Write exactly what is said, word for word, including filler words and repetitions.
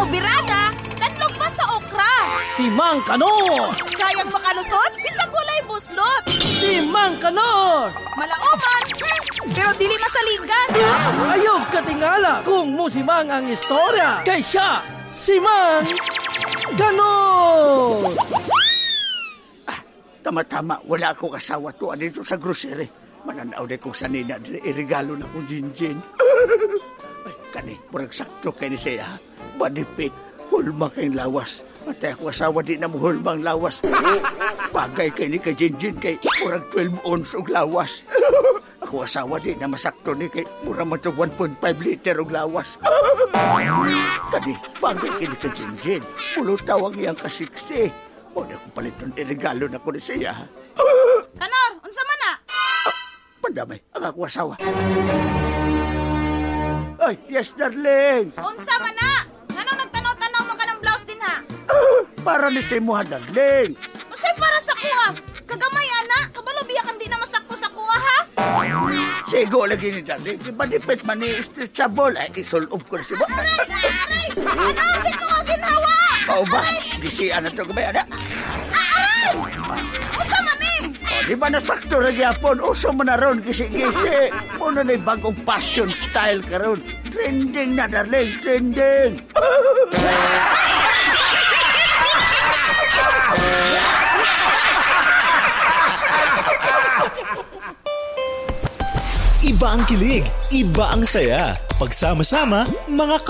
Ikaw birada, tanlog pa sa okra. Si Mang Kanor! Kayang makalusot, bisag walay buslot. Si Mang Kanor! Malaoman, hmm, pero dili masaligan. Ayog katingala kung musimang ang istorya. Kay siya, si Mang Kanor! Tama-tama, wala akong asawa to dito sa grocery. Mananaw na kong sanina, irigalo na kong Jinjin. Ay, kani, murag sakto kay ni siya. Badipit, hulma kayong lawas. Matay akong asawa, di na mo hulmang lawas. Bagay kay ni kay Jinjin, kay murag twelve ounce og lawas. Ako asawa, di na masakto ni kay murag man to one point five liter og lawas. Kani, bagay kay ni kay Jinjin. Pulo tawag iyang kasiksi. O na kong paliton, irigalo na ko na siya. Kanor, unsa man na? Ah, pandamay, ang ako asawa. Ay, yes, darling. Unsa man na? Nganong nagtanaw-tanaw man ka ng blouse din ha? Ah, para ni sa imo, darling. Unsay para sa kuha? Kagamay ana, kabalo biya kang di na masakto sa kuha ha? Sigo lagi ni darling. Di ba dipit man ni stretchable? Ay, isulub ko na si ba? Aray, aray! Ano, di ko ginhawa! Oo ba? Gisian na ito gamay, ana. Aray! Unsa man ni? O, di ba nasakto na gyapon? Uso mo na ron, gisi-gisi. Muna na yung bagong fashion style karon. Trending na, darling. Trending. Iba ang kilig, iba ang saya. Pagsama-sama, mga